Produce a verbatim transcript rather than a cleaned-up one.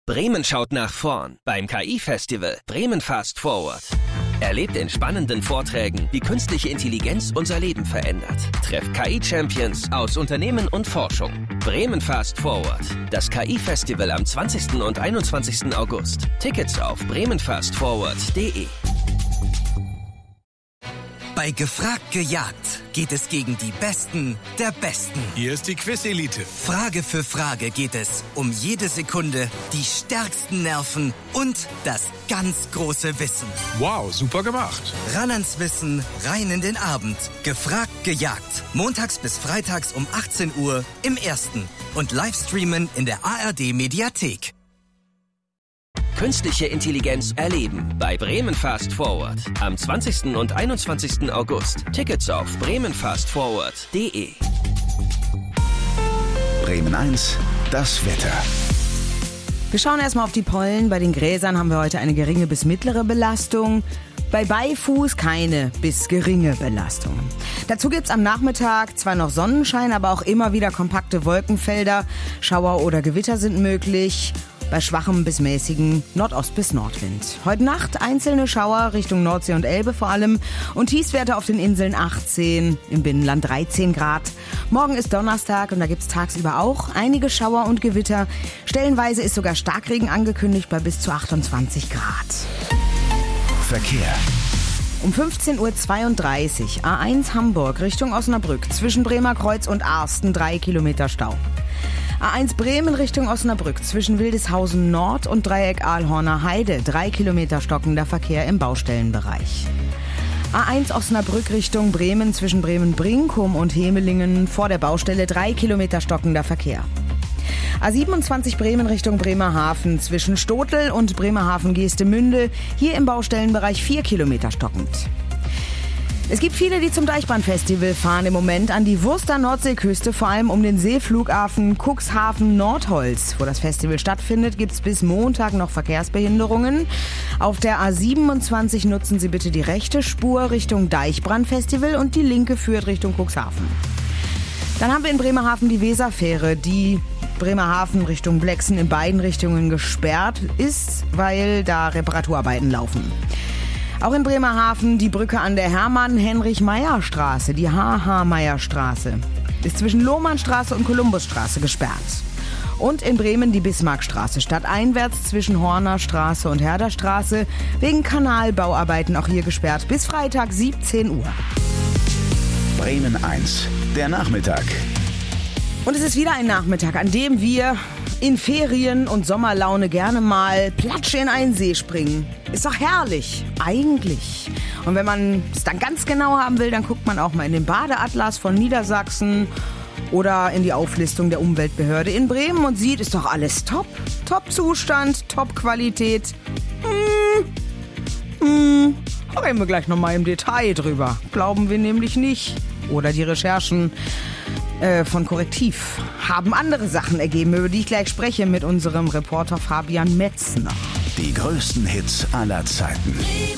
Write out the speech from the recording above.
Bremen schaut nach vorn beim K I-Festival Bremen Fast Forward. Erlebt in spannenden Vorträgen, wie künstliche Intelligenz unser Leben verändert. Trefft K I-Champions aus Unternehmen und Forschung. Bremen Fast Forward. Das K I-Festival am zwanzigsten und einundzwanzigsten August. Tickets auf bremen fast forward punkt de. Bei Gefragt gejagt geht es gegen die Besten der Besten. Hier ist die Quiz-Elite. Frage für Frage geht es um jede Sekunde, die stärksten Nerven und das ganz große Wissen. Wow, super gemacht. Ran ans Wissen, rein in den Abend. Gefragt gejagt. Montags bis freitags um achtzehn Uhr im Ersten. Und Livestreamen in der A R D-Mediathek. Künstliche Intelligenz erleben bei Bremen Fast Forward am zwanzigsten und einundzwanzigsten August. Tickets auf bremen fast forward punkt de. Bremen eins, das Wetter. Wir schauen erstmal auf die Pollen. Bei den Gräsern haben wir heute eine geringe bis mittlere Belastung. Bei Beifuß keine bis geringe Belastung. Dazu gibt's am Nachmittag zwar noch Sonnenschein, aber auch immer wieder kompakte Wolkenfelder. Schauer oder Gewitter sind möglich. Bei schwachem bis mäßigen Nordost- bis Nordwind. Heute Nacht einzelne Schauer Richtung Nordsee und Elbe vor allem und Tiefstwerte auf den Inseln achtzehn, im Binnenland dreizehn Grad. Morgen ist Donnerstag und da gibt's tagsüber auch einige Schauer und Gewitter. Stellenweise ist sogar Starkregen angekündigt bei bis zu achtundzwanzig Grad. Verkehr. Um fünfzehn Uhr zweiunddreißig A eins Hamburg Richtung Osnabrück zwischen Bremerkreuz und Arsten drei Kilometer Stau. A eins Bremen Richtung Osnabrück zwischen Wildeshausen Nord und Dreieck Ahlhorner Heide. Drei Kilometer stockender Verkehr im Baustellenbereich. A eins Osnabrück Richtung Bremen zwischen Bremen-Brinkum und Hemelingen vor der Baustelle. Drei Kilometer stockender Verkehr. A siebenundzwanzig Bremen Richtung Bremerhaven zwischen Stotel und Bremerhaven-Geestemünde. Hier im Baustellenbereich vier Kilometer stockend. Es gibt viele, die zum Deichbrand-Festival fahren im Moment an die Wurster Nordseeküste, vor allem um den Seeflughafen Cuxhaven-Nordholz. Wo das Festival stattfindet, gibt es bis Montag noch Verkehrsbehinderungen. Auf der A siebenundzwanzig nutzen Sie bitte die rechte Spur Richtung Deichbrand-Festival und die linke führt Richtung Cuxhaven. Dann haben wir in Bremerhaven die Weserfähre, die Bremerhaven Richtung Blexen in beiden Richtungen gesperrt ist, weil da Reparaturarbeiten laufen. Auch in Bremerhaven die Brücke an der Hermann-Heinrich-Meyer-Straße, die H H-Meyer-Straße, ist zwischen Lohmannstraße und Kolumbusstraße gesperrt. Und in Bremen die Bismarckstraße, stadteinwärts zwischen Horner Straße und Herderstraße, wegen Kanalbauarbeiten auch hier gesperrt bis Freitag siebzehn Uhr. Bremen eins, der Nachmittag. Und es ist wieder ein Nachmittag, an dem wir in Ferien und Sommerlaune gerne mal platsch in einen See springen. Ist doch herrlich, eigentlich. Und wenn man es dann ganz genau haben will, dann guckt man auch mal in den Badeatlas von Niedersachsen oder in die Auflistung der Umweltbehörde in Bremen und sieht, ist doch alles top. Top-Zustand, Top-Qualität. Hm, hm, reden wir gleich nochmal im Detail drüber. Glauben wir nämlich nicht. Oder die Recherchen äh, von Korrektiv haben andere Sachen ergeben, über die ich gleich spreche mit unserem Reporter Fabian Metzner. Die größten Hits aller Zeiten.